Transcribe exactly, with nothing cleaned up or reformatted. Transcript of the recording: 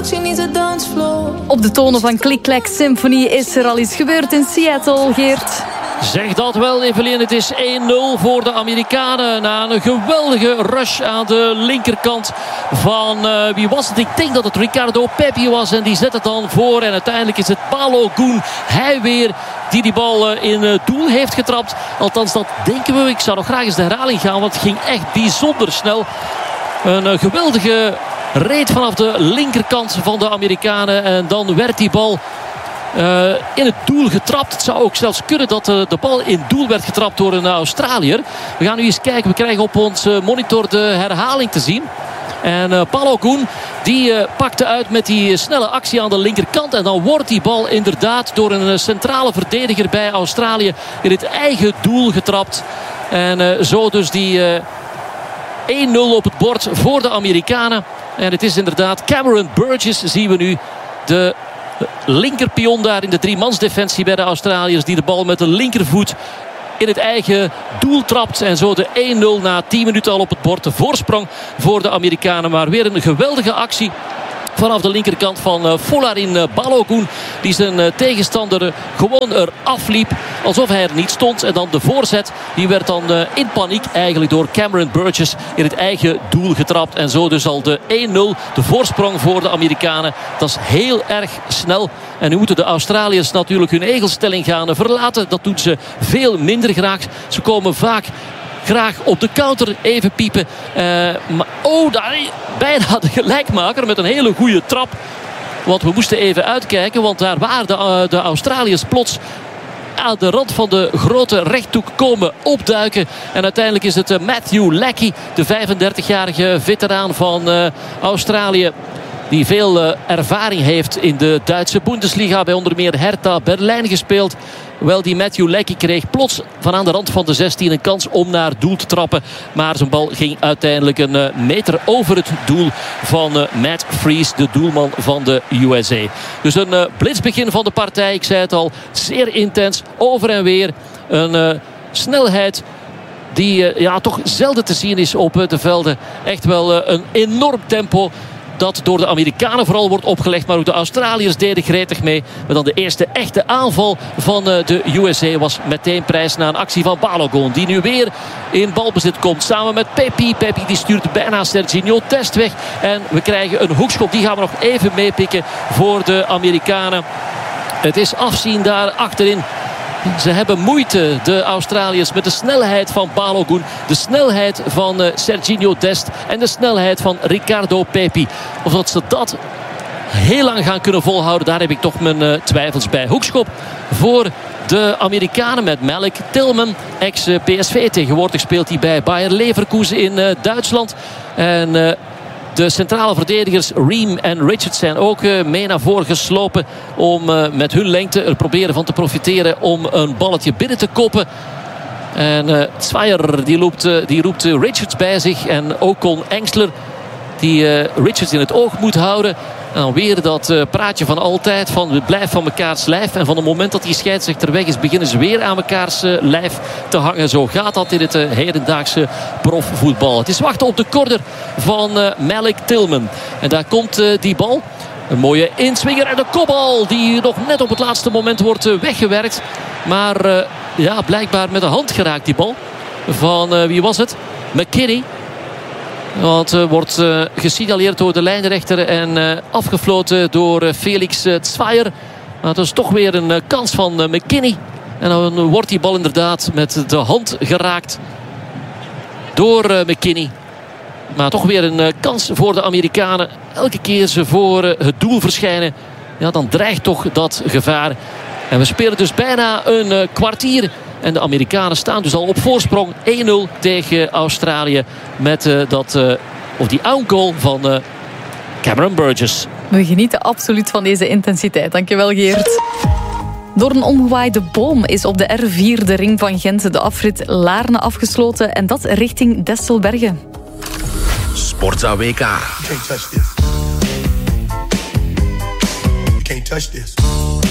she needs a dance floor. Op de tonen van Click Clack Symphony is er al iets gebeurd in Seattle, Geert. Zeg dat wel, Evelien. Het is één nul voor de Amerikanen. Na een geweldige rush aan de linkerkant van... Uh, wie was het? Ik denk dat het Ricardo Pepi was. En die zet het dan voor. En uiteindelijk is het Balogun, hij weer, die die bal uh, in uh, doel heeft getrapt. Althans, dat denken we. Ik zou nog graag eens de herhaling gaan. Want het ging echt bijzonder snel. Een uh, geweldige reed vanaf de linkerkant van de Amerikanen. En dan werd die bal... Uh, in het doel getrapt. Het zou ook zelfs kunnen dat uh, de bal in doel werd getrapt door een Australiër. We gaan nu eens kijken. We krijgen op onze monitor de herhaling te zien. En uh, Balogun die uh, pakte uit met die uh, snelle actie aan de linkerkant. En dan wordt die bal inderdaad door een uh, centrale verdediger bij Australië in het eigen doel getrapt. En uh, zo dus die uh, één nul op het bord voor de Amerikanen. En het is inderdaad Cameron Burgess, zien we nu, de linkerpion daar in de driemansdefensie bij de Australiërs, die de bal met de linkervoet in het eigen doel trapt. En zo de één nul na tien minuten al op het bord. De voorsprong voor de Amerikanen. Maar weer een geweldige actie vanaf de linkerkant van uh, Folarin uh, Balogun. Die zijn uh, tegenstander uh, gewoon eraf liep. Alsof hij er niet stond. En dan de voorzet. Die werd dan uh, in paniek eigenlijk door Cameron Burgess in het eigen doel getrapt. En zo dus al de één nul. De voorsprong voor de Amerikanen. Dat is heel erg snel. En nu moeten de Australiërs natuurlijk hun egelstelling gaan verlaten. Dat doen ze veel minder graag. Ze komen vaak graag op de counter even piepen. Uh, maar, oh, daar, bijna de gelijkmaker met een hele goede trap. Want we moesten even uitkijken. Want daar waren de, uh, de Australiërs plots aan de rand van de grote rechthoek komen opduiken. En uiteindelijk is het uh, Matthew Leckie, de vijfendertigjarige veteraan van uh, Australië, die veel uh, ervaring heeft in de Duitse Bundesliga. Bij onder meer Hertha Berlijn gespeeld. Wel, die Matthew Leckie kreeg plots van aan de rand van de zestien een kans om naar doel te trappen. Maar zijn bal ging uiteindelijk een uh, meter over het doel van uh, Matt Freese, de doelman van de U S A. Dus een uh, blitsbegin van de partij. Ik zei het al, zeer intens, over en weer. Een uh, snelheid die uh, ja, toch zelden te zien is op uh, de velden. Echt wel uh, een enorm tempo dat door de Amerikanen vooral wordt opgelegd. Maar ook de Australiërs deden gretig mee. Maar dan de eerste echte aanval van de U S A was meteen prijs na een actie van Balogun. Die nu weer in balbezit komt. Samen met Pepi. Pepi die stuurt bijna Serginho Dest weg. En we krijgen een hoekschop. Die gaan we nog even meepikken voor de Amerikanen. Het is afzien daar achterin. Ze hebben moeite, de Australiërs, met de snelheid van Balogun. De snelheid van uh, Serginho Dest. En de snelheid van Ricardo Pepi. Of dat ze dat heel lang gaan kunnen volhouden, daar heb ik toch mijn uh, twijfels bij. Hoekschop voor de Amerikanen met Malik Tillman. Ex-P S V. Tegenwoordig speelt hij bij Bayer Leverkusen in uh, Duitsland. En... Uh, De centrale verdedigers Ream en Richards zijn ook uh, mee naar voren geslopen om uh, met hun lengte er proberen van te profiteren om een balletje binnen te koppen. En uh, Zweier die roept, uh, die roept uh, Richards bij zich en Ocon Engsler die uh, Richards in het oog moet houden. En dan weer dat uh, praatje van altijd van we blijven van mekaars lijf. En van het moment dat die scheidsrechter weg is, beginnen ze weer aan mekaars uh, lijf te hangen. Zo gaat dat in het uh, hedendaagse profvoetbal. Het is wachten op de corner van uh, Malik Tillman. En daar komt uh, die bal. Een mooie inswinger en de kopbal die nog net op het laatste moment wordt uh, weggewerkt. Maar uh, ja, blijkbaar met de hand geraakt die bal. Van uh, wie was het? McKinney. Want uh, wordt uh, gesignaleerd door de lijnrechter en uh, afgefloten door uh, Felix uh, Zweier. Maar het is toch weer een uh, kans van uh, McKinney. En dan wordt die bal inderdaad met de hand geraakt door uh, McKinney. Maar toch weer een uh, kans voor de Amerikanen. Elke keer ze voor uh, het doel verschijnen, ja, dan dreigt toch dat gevaar. En we spelen dus bijna een uh, kwartier. En de Amerikanen staan dus al op voorsprong. één nul tegen Australië. Met uh, dat, uh, of die own-goal van uh, Cameron Burgess. We genieten absoluut van deze intensiteit. Dankjewel, Geert. Door een omgewaaide boom is op de R vier de ring van Gent de afrit Laarne afgesloten. En dat richting Destelbergen. Sportza W K. You can't touch this. You can't touch this.